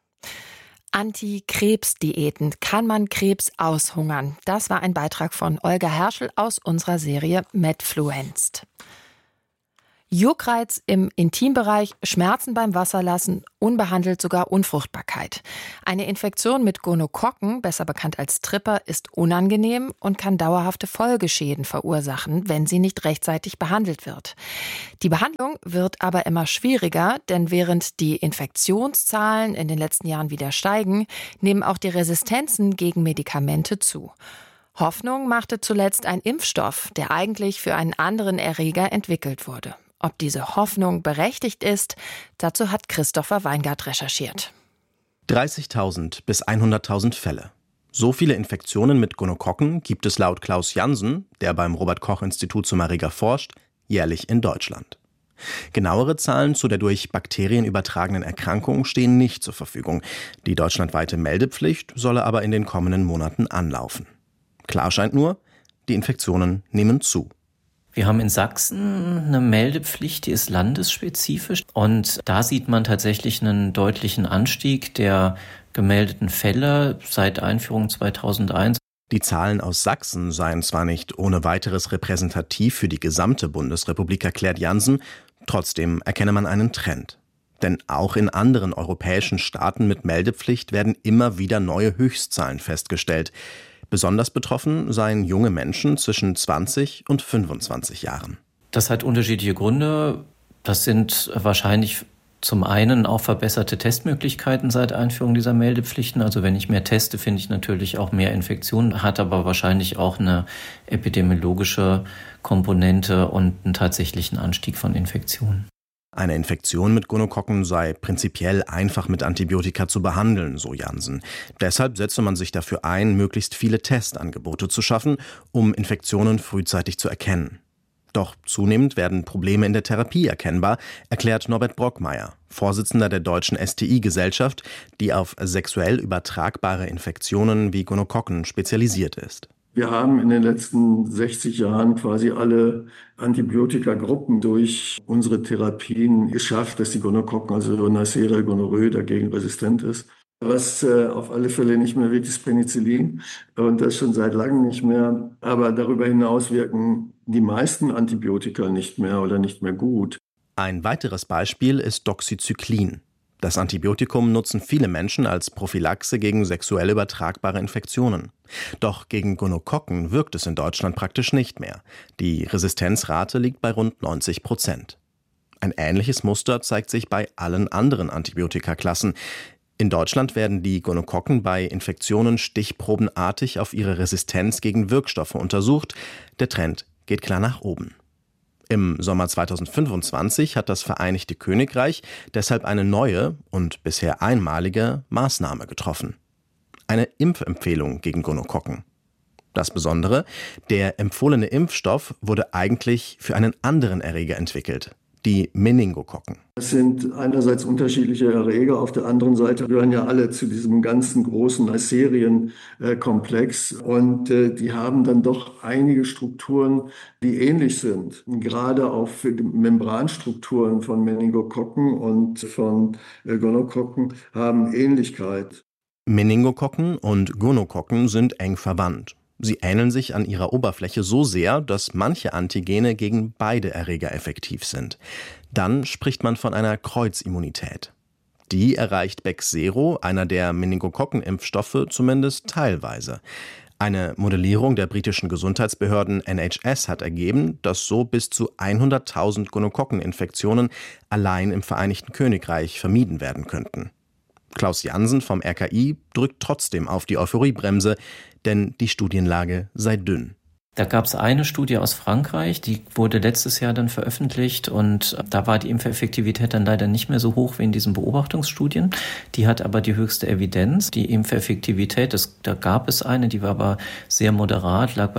Anti-Krebs-Diäten. Kann man Krebs aushungern? Das war ein Beitrag von Olga Herschel aus unserer Serie Medfluenced. Juckreiz im Intimbereich, Schmerzen beim Wasserlassen, unbehandelt sogar Unfruchtbarkeit. Eine Infektion mit Gonokokken, besser bekannt als Tripper, ist unangenehm und kann dauerhafte Folgeschäden verursachen, wenn sie nicht rechtzeitig behandelt wird. Die Behandlung wird aber immer schwieriger, denn während die Infektionszahlen in den letzten Jahren wieder steigen, nehmen auch die Resistenzen gegen Medikamente zu. Hoffnung machte zuletzt ein Impfstoff, der eigentlich für einen anderen Erreger entwickelt wurde. Ob diese Hoffnung berechtigt ist, dazu hat Christopher Weingart recherchiert. 30.000 bis 100.000 Fälle. So viele Infektionen mit Gonokokken gibt es laut Klaus Jansen, der beim Robert-Koch-Institut zum Erreger forscht, jährlich in Deutschland. Genauere Zahlen zu der durch Bakterien übertragenen Erkrankung stehen nicht zur Verfügung. Die deutschlandweite Meldepflicht solle aber in den kommenden Monaten anlaufen. Klar scheint nur, die Infektionen nehmen zu. Wir haben in Sachsen eine Meldepflicht, die ist landesspezifisch. Und da sieht man tatsächlich einen deutlichen Anstieg der gemeldeten Fälle seit Einführung 2001. Die Zahlen aus Sachsen seien zwar nicht ohne weiteres repräsentativ für die gesamte Bundesrepublik, erklärt Jansen, trotzdem erkenne man einen Trend. Denn auch in anderen europäischen Staaten mit Meldepflicht werden immer wieder neue Höchstzahlen festgestellt. Besonders betroffen seien junge Menschen zwischen 20 und 25 Jahren. Das hat unterschiedliche Gründe. Das sind wahrscheinlich zum einen auch verbesserte Testmöglichkeiten seit Einführung dieser Meldepflichten. Also wenn ich mehr teste, finde ich natürlich auch mehr Infektionen, hat aber wahrscheinlich auch eine epidemiologische Komponente und einen tatsächlichen Anstieg von Infektionen. Eine Infektion mit Gonokokken sei prinzipiell einfach mit Antibiotika zu behandeln, so Jansen. Deshalb setze man sich dafür ein, möglichst viele Testangebote zu schaffen, um Infektionen frühzeitig zu erkennen. Doch zunehmend werden Probleme in der Therapie erkennbar, erklärt Norbert Brockmeier, Vorsitzender der Deutschen STI-Gesellschaft, die auf sexuell übertragbare Infektionen wie Gonokokken spezialisiert ist. Wir haben in den letzten 60 Jahren quasi alle Antibiotikagruppen durch unsere Therapien geschafft, dass die Gonokokken, also Neisseria gonorrhoeae, dagegen resistent ist. Was auf alle Fälle nicht mehr wirkt, ist Penicillin und das schon seit langem nicht mehr. Aber darüber hinaus wirken die meisten Antibiotika nicht mehr oder nicht mehr gut. Ein weiteres Beispiel ist Doxycyclin. Das Antibiotikum nutzen viele Menschen als Prophylaxe gegen sexuell übertragbare Infektionen. Doch gegen Gonokokken wirkt es in Deutschland praktisch nicht mehr. Die Resistenzrate liegt bei rund 90%. Ein ähnliches Muster zeigt sich bei allen anderen Antibiotikaklassen. In Deutschland werden die Gonokokken bei Infektionen stichprobenartig auf ihre Resistenz gegen Wirkstoffe untersucht. Der Trend geht klar nach oben. Im Sommer 2025 hat das Vereinigte Königreich deshalb eine neue und bisher einmalige Maßnahme getroffen. Eine Impfempfehlung gegen Gonokokken. Das Besondere, der empfohlene Impfstoff wurde eigentlich für einen anderen Erreger entwickelt, die Meningokokken. Das sind einerseits unterschiedliche Erreger, auf der anderen Seite gehören ja alle zu diesem ganzen großen Neisserien-Komplex und die haben dann doch einige Strukturen, die ähnlich sind. Gerade auch für die Membranstrukturen von Meningokokken und von Gonokokken haben Ähnlichkeit. Meningokokken und Gonokokken sind eng verwandt. Sie ähneln sich an ihrer Oberfläche so sehr, dass manche Antigene gegen beide Erreger effektiv sind. Dann spricht man von einer Kreuzimmunität. Die erreicht Bexsero, einer der Meningokokken-Impfstoffe, zumindest teilweise. Eine Modellierung der britischen Gesundheitsbehörden NHS hat ergeben, dass so bis zu 100.000 Gonokokkeninfektionen allein im Vereinigten Königreich vermieden werden könnten. Klaus Jansen vom RKI drückt trotzdem auf die Euphoriebremse, denn die Studienlage sei dünn. Da gab es eine Studie aus Frankreich, die wurde letztes Jahr dann veröffentlicht und da war die Impfeffektivität dann leider nicht mehr so hoch wie in diesen Beobachtungsstudien. Die hat aber die höchste Evidenz. Die Impfeffektivität, da gab es eine, die war aber sehr moderat, lag bei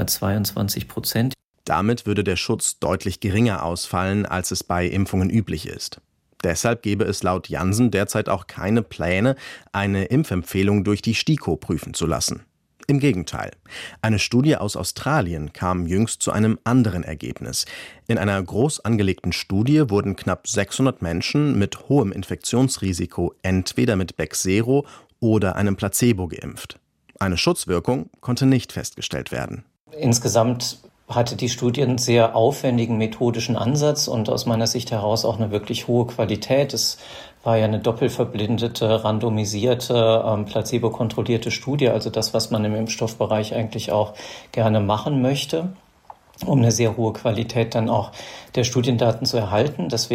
22%. Damit würde der Schutz deutlich geringer ausfallen, als es bei Impfungen üblich ist. Deshalb gäbe es laut Jansen derzeit auch keine Pläne, eine Impfempfehlung durch die STIKO prüfen zu lassen. Im Gegenteil. Eine Studie aus Australien kam jüngst zu einem anderen Ergebnis. In einer groß angelegten Studie wurden knapp 600 Menschen mit hohem Infektionsrisiko entweder mit Bexsero oder einem Placebo geimpft. Eine Schutzwirkung konnte nicht festgestellt werden. Insgesamt hatte die Studie einen sehr aufwendigen methodischen Ansatz und aus meiner Sicht heraus auch eine wirklich hohe Qualität. Es war ja eine doppelverblindete, randomisierte, placebo-kontrollierte Studie, also das, was man im Impfstoffbereich eigentlich auch gerne machen möchte, um eine sehr hohe Qualität dann auch der Studiendaten zu erhalten. Deswegen